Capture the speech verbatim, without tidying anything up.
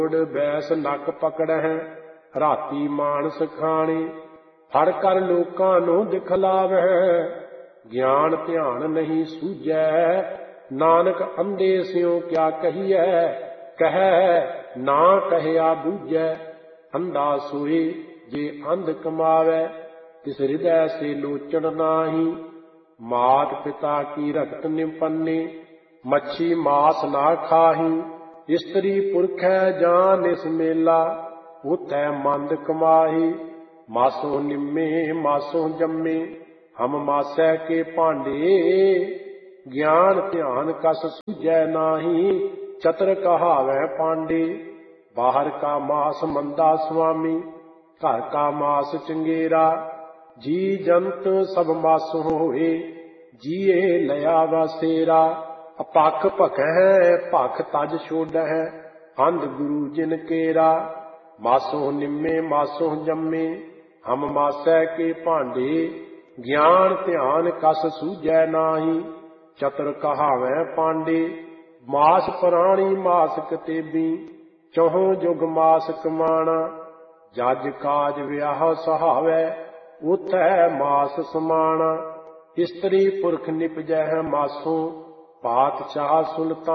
ਬੈਸ ਨੱਕ ਪਕੜਹਿ ਰਾਤੀ ਮਾਨਸ ਖਾਣੀ। ਫੜ ਕਰ ਲੋਕਾਂ ਨੂੰ ਦਿਖਲਾਵਹਿ ਗਿਆਨ ਧਿਆਨ ਨਹੀਂ ਸੂਝੈ। ਨਾਨਕ ਅੰਧੇ ਸਿਉ ਕਿਆ ਕਹੀਐ ਕਹਿ ਨਾ ਕਹਿਆ ਬੂਝੈ। ਅੰਧਾ ਸੋਏ ਜੇ ਅੰਧ ਕਮਾਵੈ ਤਿਸ ਹਿਰਦੈ ਸੇ ਲੋਚਨ ਨਾਹੀ। ਮਾਤ ਪਿਤਾ ਕੀ ਰਖਤ ਨਿਪੰਨੇ ਮੱਛੀ ਮਾਸ ਨਾ ਖਾਹੀ। ਇਸਤਰੀ ਪੁਰਖੈ ਜਾਂ ਨਿਸ ਮੇਲਾ ਉਥੈ ਮੰਦ ਕਮਾਹੀ। ਮਾਸੋ ਨਿੰਮੇ ਮਾਸੋ ਜੰਮੇ ਹਮ ਮਾਸੈ ਕੇ ਭਾਂਡੇ। ਗਿਆਨ ਧਿਆਨ ਕਸ ਸੂਝੈ ਨਾਹੀ ਚਤਰ ਕਹਾਵੈ ਪਾਂਡੇ। ਬਾਹਰ ਕਾ ਮਾਸ ਮੰਦਾ ਸੁਆਮੀ ਘਰ ਕਾ ਮਾਸ ਚੰਗੇਰਾ। ਜੀ ਜੰਤ ਸਭ ਮਾਸੋ ਹੋਏ ਜੀਏ ਲਿਆ ਵਸੇਰਾ। ਅਪੱਖ ਭਖੈ ਭਖ ਤਜ ਛੋਡਹਿ ਅੰਧ ਗੁਰੂ ਜਿਨ ਕੇਰਾ। ਮਾਸੋ ਨਿੰਮੇ ਮਾਸੋ ਜੰਮੇ ਹਮ ਮਾਸੈ ਕੇ ਭਾਂਡੇ। ਗਿਆਨ ਧਿਆਨ ਕਸ ਸੂਝੈ ਨਾਹੀ ਚਤੁਰ ਕਹਾਵੈ ਪਾਂਡੇ। ਮਾਸ ਪ੍ਰਾਣੀ ਮਾਸ ਕਤੇਬੀ ਚਹੁ ਜੁਗ ਮਾਸ ਕਮਾਣਾ। ਜਜ ਕਾਜ ਵਿਆਹ ਸਹਾਵੈ ਉਥੈ ਮਾਸ ਸਮਾਣਾ। ਇਸਤਰੀ ਪੁਰਖ ਨਿਪਜੈ ਮਾਸੋਂ ਪਾਤਸ਼ਾਹ ਸੁਲਤਾਨ।